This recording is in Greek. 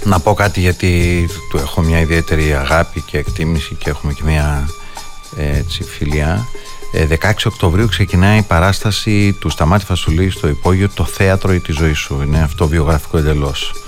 Να πω κάτι, γιατί του έχω μια ιδιαίτερη αγάπη και εκτίμηση και έχουμε και μια φιλία. 16 Οκτωβρίου ξεκινάει η παράσταση του Σταμάτη Φασουλή στο Υπόγειο, το θέατρο ή τη ζωή σου. Είναι αυτοβιογραφικό εντελώς.